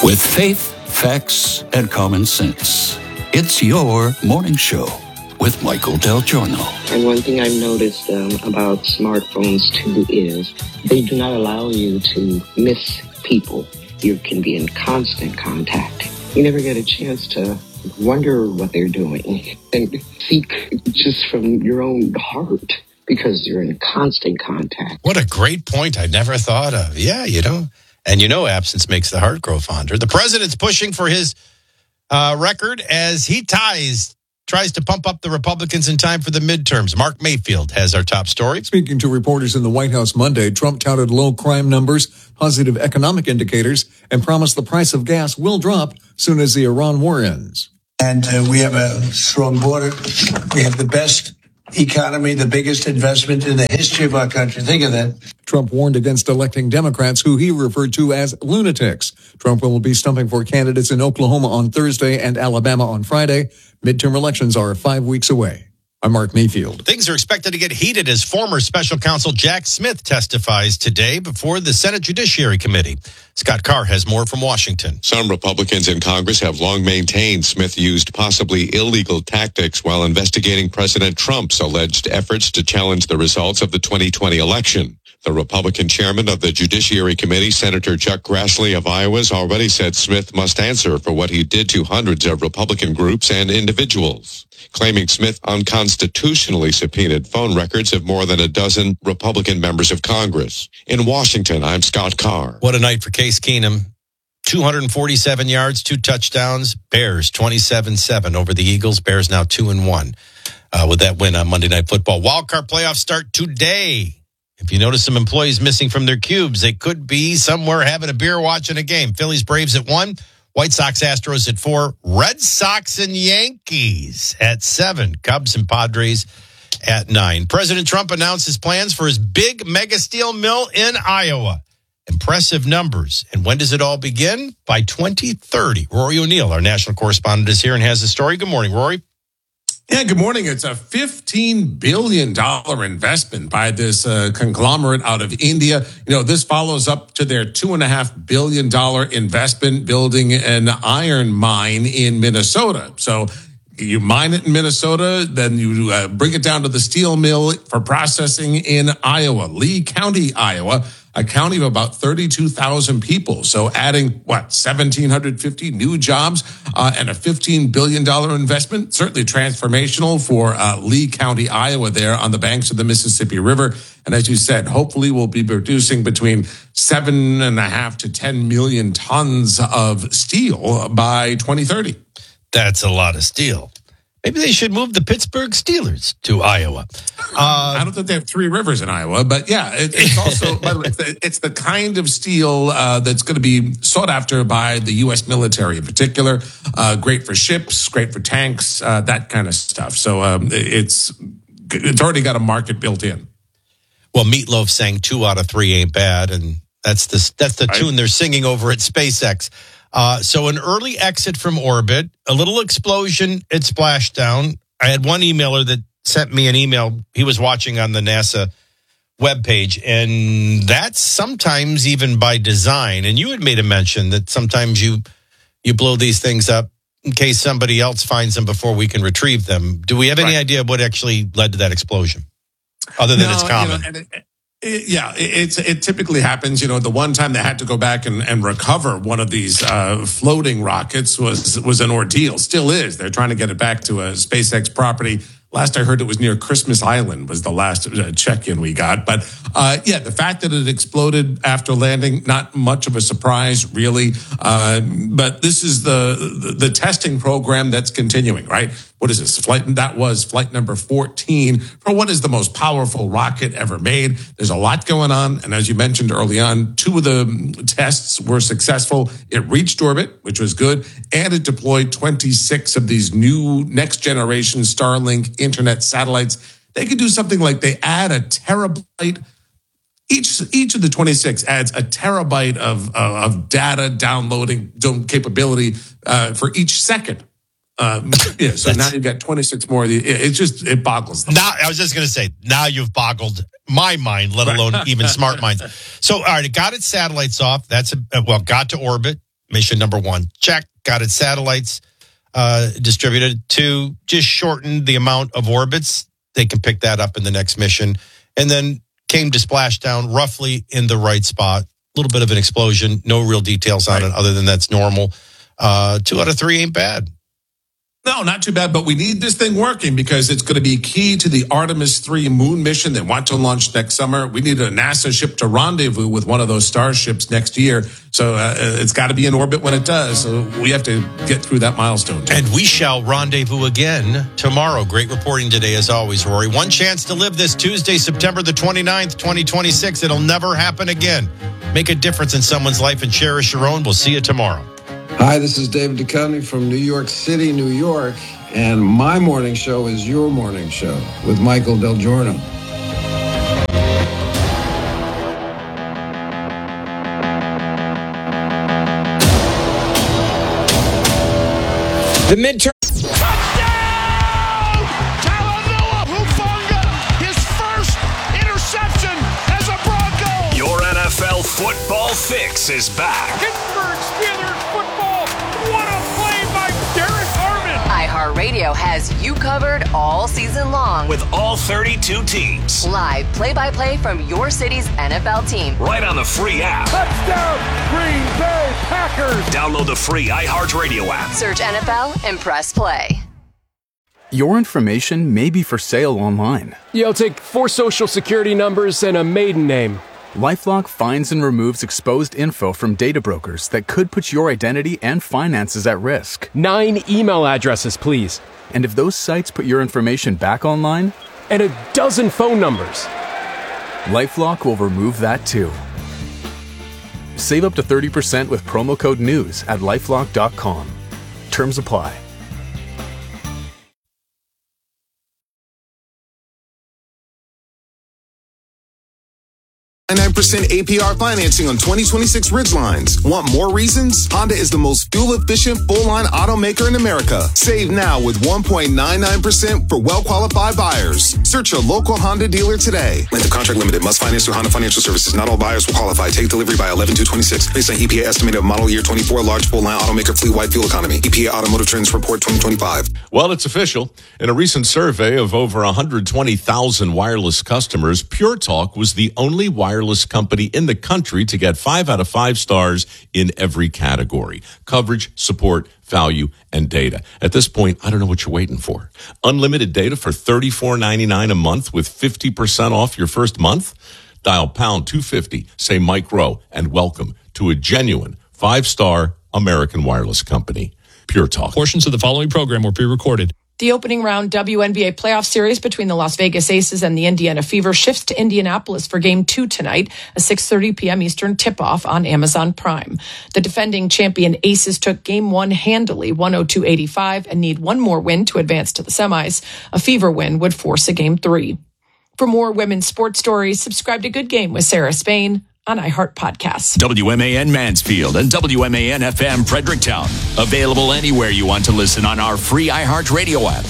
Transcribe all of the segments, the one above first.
With faith, facts, and common sense. It's your morning show with Michael Del Giorno. And one thing I've noticed about smartphones, too, is they do not allow you to miss people. You can be in constant contact. You never get a chance to wonder what they're doing and seek just from your own heart because you're in constant contact. What a great point I never thought of. Yeah, And absence makes the heart grow fonder. The president's pushing for his record as he tries to pump up the Republicans in time for the midterms. Mark Mayfield has our top story. Speaking to reporters in the White House Monday, Trump touted low crime numbers, positive economic indicators, and promised the price of gas will drop soon as the Iran war ends. And we have a strong border. We have the best economy, the biggest investment in the history of our country. Think of that. Trump warned against electing Democrats who he referred to as lunatics. Trump will be stumping for candidates in Oklahoma on Thursday and Alabama on Friday. Midterm elections are 5 weeks away. I'm Mark Mayfield. Things are expected to get heated as former special counsel Jack Smith testifies today before the Senate Judiciary Committee. Scott Carr has more from Washington. Some Republicans in Congress have long maintained Smith used possibly illegal tactics while investigating President Trump's alleged efforts to challenge the results of the 2020 election. The Republican chairman of the Judiciary Committee, Senator Chuck Grassley of Iowa, has already said Smith must answer for what he did to hundreds of Republican groups and individuals, claiming Smith unconstitutionally subpoenaed phone records of more than a dozen Republican members of Congress. In Washington, I'm Scott Carr. What a night for Case Keenum. 247 yards, 2 touchdowns. Bears 27-7 over the Eagles. Bears now 2-1 with that win on Monday Night Football. Wildcard playoffs start today. If you notice some employees missing from their cubes, they could be somewhere having a beer watching a game. Phillies, Braves at 1. White Sox, Astros at 4. Red Sox and Yankees at 7. Cubs and Padres at 9. President Trump announced his plans for his big mega steel mill in Iowa. Impressive numbers. And when does it all begin? By 2030. Rory O'Neill, our national correspondent, is here and has the story. Good morning, Rory. Yeah, good morning. It's a $15 billion investment by this conglomerate out of India. This follows up to their $2.5 billion investment building an iron mine in Minnesota. So you mine it in Minnesota, then you bring it down to the steel mill for processing in Iowa, Lee County, Iowa, a county of about 32,000 people. So adding, 1,750 new jobs and a $15 billion investment, certainly transformational for Lee County, Iowa, there on the banks of the Mississippi River. And as you said, hopefully we'll be producing between 7.5 to 10 million tons of steel by 2030. That's a lot of steel. Maybe they should move the Pittsburgh Steelers to Iowa. I don't think they have 3 rivers in Iowa, but yeah, it's also, by the way, it's the kind of steel that's going to be sought after by the U.S. military in particular. Great for ships, great for tanks, that kind of stuff. So it's already got a market built in. Well, Meatloaf sang 2 out of 3 ain't bad, and that's the right tune they're singing over at SpaceX. So an early exit from orbit, a little explosion at splashdown. I had one emailer that sent me an email he was watching on the NASA webpage, and that's sometimes even by design. And you had made a mention that sometimes you blow these things up in case somebody else finds them before we can retrieve them. Do we have any idea what actually led to that explosion, other than it's common? It typically happens. The one time they had to go back and recover one of these floating rockets was an ordeal. Still is. They're trying to get it back to a SpaceX property. Last I heard, it was near Christmas Island was the last check-in we got. But the fact that it exploded after landing, not much of a surprise, really. But this is the testing program that's continuing, right? What is this? That was flight number 14 for what is the most powerful rocket ever made. There's a lot going on. And as you mentioned early on, 2 of the tests were successful. It reached orbit, which was good. And it deployed 26 of these new next generation Starlink internet satellites. They could do something like they add a terabyte. Each of the 26 adds a terabyte of data downloading capability for each second. Now you've got 26 more. It boggles them. Now, I was just going to say, now you've boggled my mind, let alone even smart minds. So, all right, it got its satellites off. Got to orbit. mission number 1. Check. Got its satellites distributed to just shorten the amount of orbits. They can pick that up in the next mission. And then came to splash down roughly in the right spot. A little bit of an explosion. No real details on it other than that's normal. 2 out of 3 ain't bad. No, not too bad, but we need this thing working because it's going to be key to the Artemis 3 moon mission they want to launch next summer. We need a NASA ship to rendezvous with one of those starships next year. So it's got to be in orbit when it does. So we have to get through that milestone. And we shall rendezvous again tomorrow. Great reporting today, as always, Rory. One chance to live this Tuesday, September the 29th, 2026. It'll never happen again. Make a difference in someone's life and cherish your own. We'll see you tomorrow. Hi, this is David Duchovny from New York City, New York, and my morning show is your morning show with Michael Del Giorno. The midterm. Touchdown! Talanoa Hufanga, his first interception as a Bronco. Your NFL football fix is back. Pittsburgh Steelers football. What a play by Derek Harmon. iHeartRadio has you covered all season long With all 32 teams. live play-by-play from your city's NFL team. Right on the free app. Touchdown, Green Bay Packers. Download the free iHeartRadio app. Search NFL and press play. Your information may be for sale online. I'll take 4 social security numbers and a maiden name. LifeLock finds and removes exposed info from data brokers that could put your identity and finances at risk. 9 email addresses, please. And if those sites put your information back online, And a dozen phone numbers. LifeLock will remove that too. Save up to 30% with promo code NEWS at LifeLock.com. Terms apply. 9% APR financing on 2026 Ridgelines. Want more reasons? Honda is the most fuel-efficient full-line automaker in America. Save now with 1.99% for well-qualified buyers. Search your local Honda dealer today. Length of contract limited. Must finance through Honda Financial Services. Not all buyers will qualify. Take delivery by 11/2/26. Based on EPA estimate of model year 24 large full-line automaker fleet-wide fuel economy. EPA Automotive Trends Report 2025. Well, it's official. In a recent survey of over 120,000 wireless customers, Pure Talk was the only wireless company in the country to get 5 out of 5 stars in every category: coverage, support, value, and data. At this point, I don't know what you're waiting for. Unlimited data for $34.99 a month with 50% off your first month? Dial pound 250, say Mike Rowe, and welcome to a genuine 5-star American wireless company. Pure Talk. Portions of the following program were pre-recorded. The opening round WNBA playoff series between the Las Vegas Aces and the Indiana Fever shifts to Indianapolis for Game 2 tonight, a 6:30 p.m. Eastern tip-off on Amazon Prime. The defending champion Aces took Game 1 handily, 102-85, and need one more win to advance to the semis. A Fever win would force a Game 3. For more women's sports stories, subscribe to Good Game with Sarah Spain on iHeart Podcasts. WMAN Mansfield and WMAN FM Fredericktown. Available anywhere you want to listen on our free iHeartRadio app.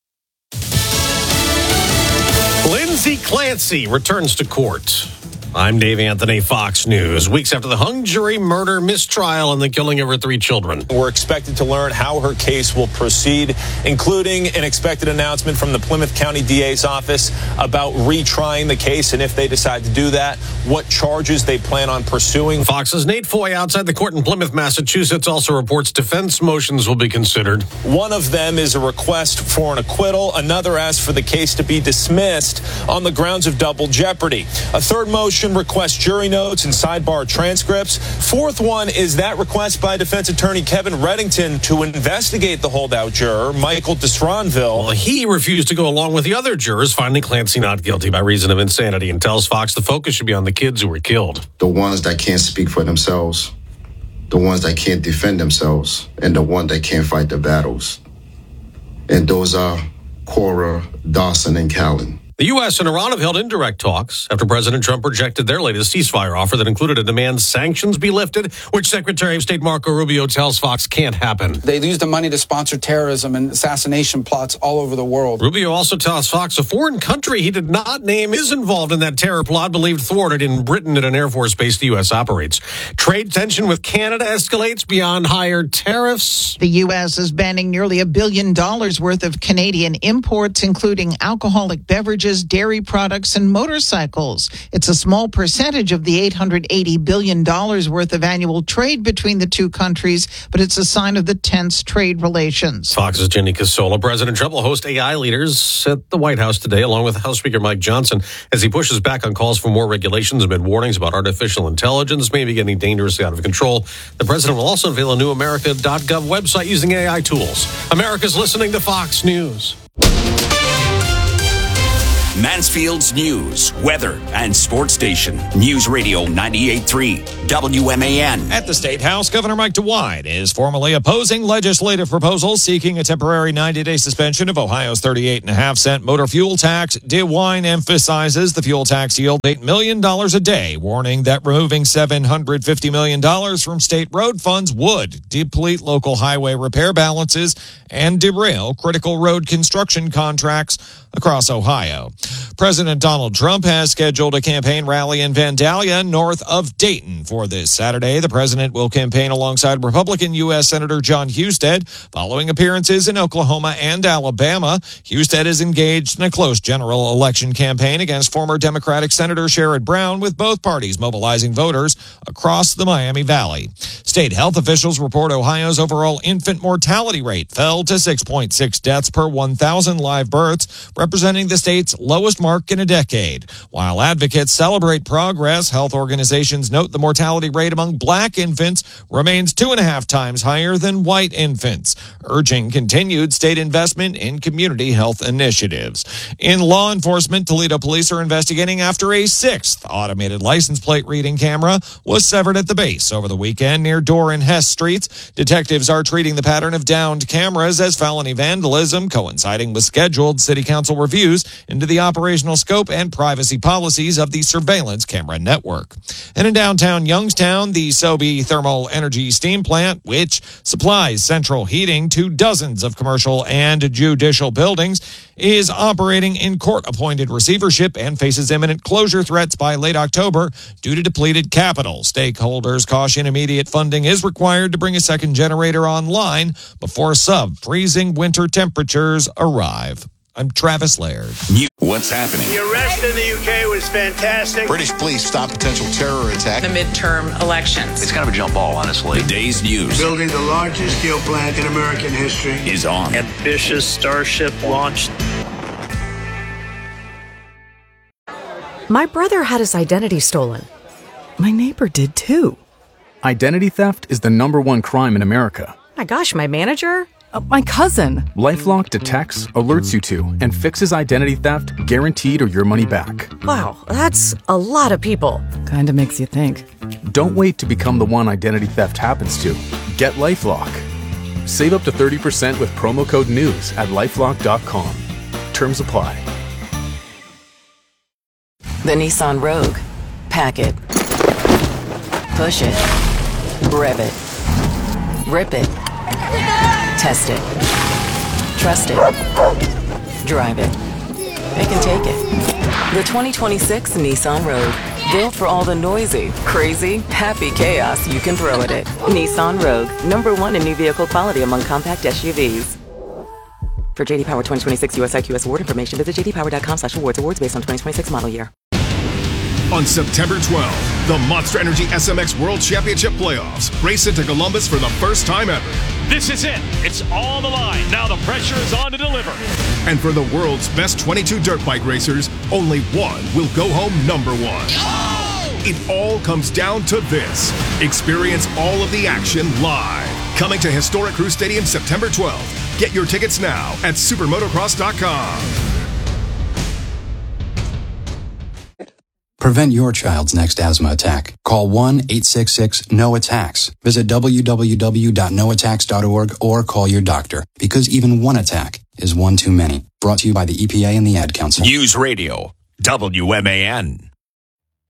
Lindsay Clancy returns to court. I'm Dave Anthony, Fox News. Weeks after the hung jury murder mistrial and the killing of her 3 children. We're expected to learn how her case will proceed, including an expected announcement from the Plymouth County DA's office about retrying the case, and if they decide to do that, what charges they plan on pursuing. Fox's Nate Foy outside the court in Plymouth, Massachusetts, also reports defense motions will be considered. One of them is a request for an acquittal. Another asks for the case to be dismissed on the grounds of double jeopardy. A third motion requests jury notes and sidebar transcripts. Fourth one is that request by defense attorney Kevin Reddington to investigate the holdout juror, Michael Desronville. Well, he refused to go along with the other jurors, finding Clancy not guilty by reason of insanity, and tells Fox the focus should be on the kids who were killed. The ones that can't speak for themselves, the ones that can't defend themselves, and the ones that can't fight the battles. And those are Cora, Dawson, and Callan. The U.S. and Iran have held indirect talks after President Trump rejected their latest ceasefire offer that included a demand sanctions be lifted, which Secretary of State Marco Rubio tells Fox can't happen. They use the money to sponsor terrorism and assassination plots all over the world. Rubio also tells Fox a foreign country he did not name is involved in that terror plot believed thwarted in Britain at an Air Force base the U.S. operates. Trade tension with Canada escalates beyond higher tariffs. The U.S. is banning nearly $1 billion worth of Canadian imports, including alcoholic beverages, dairy products, and motorcycles. It's a small percentage of the $880 billion worth of annual trade between the two countries, but it's a sign of the tense trade relations. Fox's Jenny Casola. President Trump will host AI leaders at the White House today, along with House Speaker Mike Johnson, as he pushes back on calls for more regulations amid warnings about artificial intelligence may be getting dangerously out of control. The president will also unveil a new America.gov website using AI tools. America's listening to Fox News. Mansfield's news, weather, and sports station. News Radio 98.3 WMAN. At the State House, Governor Mike DeWine is formally opposing legislative proposals seeking a temporary 90-day suspension of Ohio's 38.5-cent motor fuel tax. DeWine emphasizes the fuel tax yield $8 million a day, warning that removing $750 million from state road funds would deplete local highway repair balances and derail critical road construction contracts across Ohio. President Donald Trump has scheduled a campaign rally in Vandalia, north of Dayton, for this Saturday. The president will campaign alongside Republican U.S. Senator John Husted. Following appearances in Oklahoma and Alabama, Husted is engaged in a close general election campaign against former Democratic Senator Sherrod Brown, with both parties mobilizing voters across the Miami Valley. State health officials report Ohio's overall infant mortality rate fell to 6.6 deaths per 1,000 live births, representing the state's lowest mark in a decade. While advocates celebrate progress, health organizations note the mortality rate among black infants remains 2.5 times higher than white infants, urging continued state investment in community health initiatives. In law enforcement, Toledo police are investigating after a 6th automated license plate reading camera was severed at the base over the weekend near Dorr and Hess Streets. Detectives are treating the pattern of downed cameras as felony vandalism, coinciding with scheduled city council reviews into the operational scope and privacy policies of the surveillance camera network. And in downtown Youngstown, the Sobey Thermal Energy Steam Plant, which supplies central heating to dozens of commercial and judicial buildings, is operating in court-appointed receivership and faces imminent closure threats by late October due to depleted capital. Stakeholders caution immediate funding is required to bring a second generator online before sub-freezing winter temperatures arrive. I'm Travis Laird. What's happening? The arrest in the UK was fantastic. British police stop potential terror attack. The midterm elections. It's kind of a jump ball, honestly. The day's news. Building the largest steel plant in American history is on. Ambitious Starship launched. My brother had his identity stolen. My neighbor did too. Identity theft is the #1 crime in America. My gosh, my manager? My cousin. LifeLock detects, alerts you to, and fixes identity theft guaranteed or your money back. Wow, that's a lot of people. Kinda makes you think. Don't wait to become the one identity theft happens to. Get LifeLock. Save up to 30% with promo code NEWS at LifeLock.com. Terms apply. The Nissan Rogue. Pack it. Push it. Rev it. Rip it. Test it. Trust it. Drive it. It can take it. The 2026 Nissan Rogue. Built for all the noisy, crazy, happy chaos you can throw at it. Nissan Rogue. #1 in new vehicle quality among compact SUVs. For JD Power 2026 US IQS award information, visit jdpower.com/awards. Awards based on 2026 model year. On September 12th, the Monster Energy SMX World Championship Playoffs race into Columbus for the first time ever. This is it. It's on the line. Now the pressure is on to deliver. And for the world's best 22 dirt bike racers, only one will go home #1. Oh! It all comes down to this. Experience all of the action live. Coming to Historic Crew Stadium September 12th. Get your tickets now at supermotocross.com. Prevent your child's next asthma attack. Call 1-866-NO-ATTACKS. Visit www.noattacks.org or call your doctor, because even one attack is one too many. Brought to you by the EPA and the Ad Council. News Radio, WMAN.